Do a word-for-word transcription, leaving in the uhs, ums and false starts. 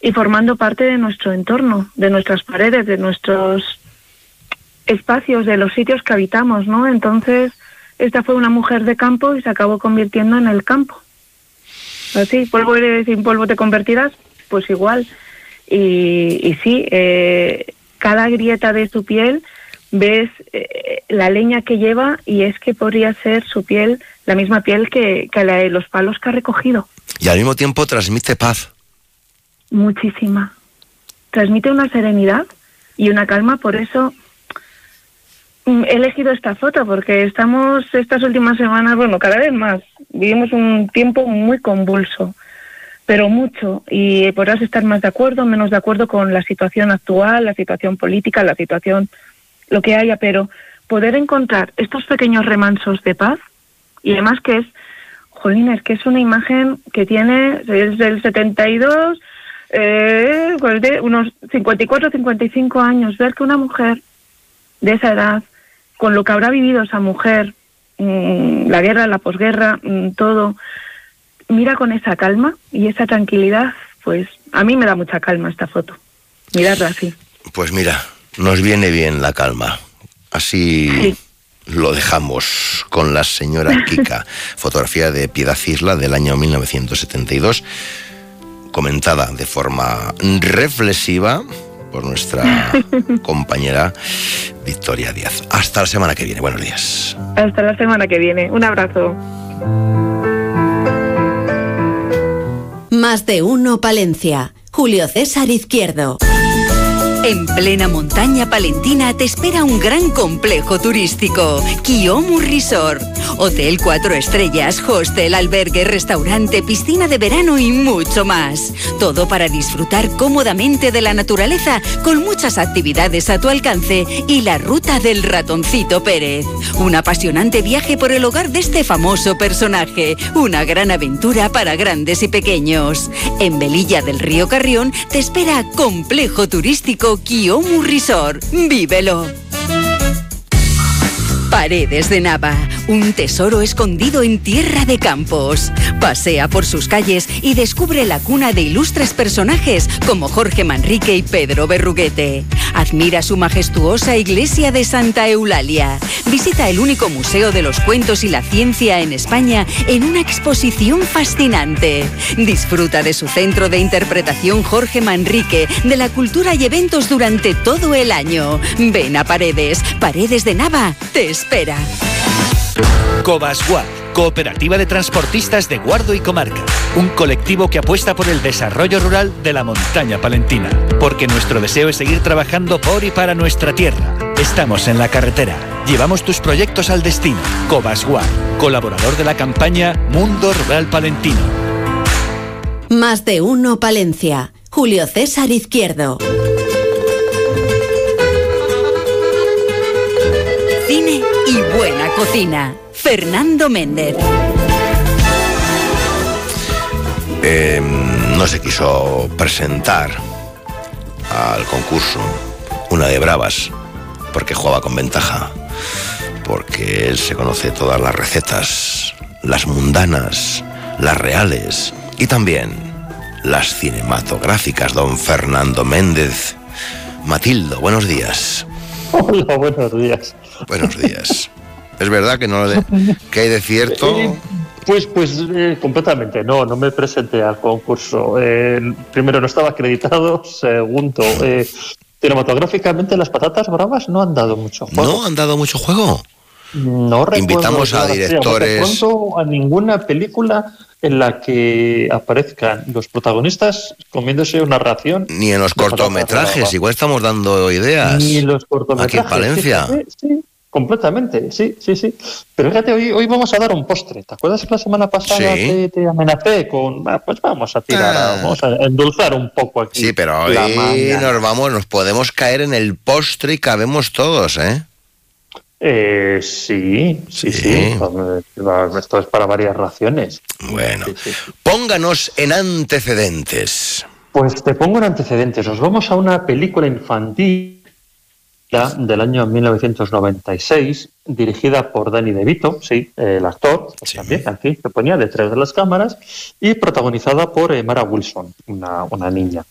y formando parte de nuestro entorno, de nuestras paredes, de nuestros espacios, de los sitios que habitamos, ¿no? Entonces, esta fue una mujer de campo y se acabó convirtiendo en el campo. Así, polvo eres y en polvo te convertirás, pues igual. Y, y sí, eh, cada grieta de su piel ves eh, la leña que lleva y es que podría ser su piel, la misma piel que, que la de los palos que ha recogido. Y al mismo tiempo transmite paz. Muchísima. Transmite una serenidad y una calma, por eso he elegido esta foto, porque estamos estas últimas semanas, bueno, cada vez más, vivimos un tiempo muy convulso, pero mucho, y podrás estar más de acuerdo, menos de acuerdo con la situación actual, la situación política, la situación, lo que haya, pero poder encontrar estos pequeños remansos de paz, y además que es, jolines, que es una imagen que tiene, es del setenta y dos, eh, unos cincuenta y cuatro, cincuenta y cinco años, ver que una mujer de esa edad, con lo que habrá vivido esa mujer, mmm, la guerra, la posguerra, mmm, todo, mira con esa calma y esa tranquilidad, pues a mí me da mucha calma esta foto, mirarla así. Pues mira, nos viene bien la calma, así sí. Lo dejamos con la señora Kika, fotografía de Piedad Isla del año mil novecientos setenta y dos, comentada de forma reflexiva por nuestra compañera Victoria Díaz. Hasta la semana que viene. Buenos días. Hasta la semana que viene. Un abrazo. Más de uno Palencia. Julio César Izquierdo. En plena montaña palentina te espera un gran complejo turístico, Kiomu Resort. Hotel cuatro estrellas, hostel, albergue, restaurante, piscina de verano y mucho más. Todo para disfrutar cómodamente de la naturaleza con muchas actividades a tu alcance y la ruta del ratoncito Pérez. Un apasionante viaje por el hogar de este famoso personaje. Una gran aventura para grandes y pequeños. En Velilla del Río Carrión te espera complejo turístico Kiomu Resort. ¡Vívelo! Paredes de Nava, un tesoro escondido en tierra de campos. Pasea por sus calles y descubre la cuna de ilustres personajes como Jorge Manrique y Pedro Berruguete. Admira su majestuosa iglesia de Santa Eulalia. Visita el único museo de los cuentos y la ciencia en España en una exposición fascinante. Disfruta de su centro de interpretación Jorge Manrique, de la cultura y eventos durante todo el año. Ven a Paredes, Paredes de Nava, te espera. Cobasguard, Cooperativa de Transportistas de Guardo y Comarca. Un colectivo que apuesta por el desarrollo rural de la montaña palentina. Porque nuestro deseo es seguir trabajando por y para nuestra tierra. Estamos en la carretera. Llevamos tus proyectos al destino. Cobasguard, colaborador de la campaña Mundo Rural Palentino. Más de uno Palencia. Julio César Izquierdo. Cine y buena cocina. Fernando Méndez. Eh, no se quiso presentar al concurso una de bravas porque jugaba con ventaja, porque él se conoce todas las recetas, las mundanas, las reales y también las cinematográficas. Don Fernando Méndez. Matildo, buenos días. Hola, buenos días. Buenos días. ¿Es verdad que no de, que hay de cierto? Eh, pues pues eh, completamente no, no me presenté al concurso. Eh, primero, no estaba acreditado. Segundo, eh, cinematográficamente las patatas bravas no han dado mucho juego. ¿No han dado mucho juego? No recuerdo. Invitamos a directores. No recuerdo a ninguna película en la que aparezcan los protagonistas comiéndose una ración. Ni en los cortometrajes, igual estamos dando ideas. Ni en los cortometrajes. Aquí en Palencia. Sí, sí, sí, completamente, sí, sí, sí. Pero fíjate, hoy, hoy vamos a dar un postre. ¿Te acuerdas que la semana pasada sí. te, te amenacé con, ah, pues vamos a tirar, ah. vamos a endulzar un poco aquí? Sí, pero hoy nos vamos, nos podemos caer en el postre y cabemos todos, ¿eh? Eh, sí, sí, sí, sí. Esto es para varias raciones. Bueno, sí, sí. Pónganos en antecedentes. Pues te pongo en antecedentes. Nos vamos a una película infantil del año mil novecientos noventa y seis, dirigida por Danny DeVito, sí, el actor, pues sí. También aquí se ponía detrás de las cámaras, y protagonizada por eh, Mara Wilson, una, una niña.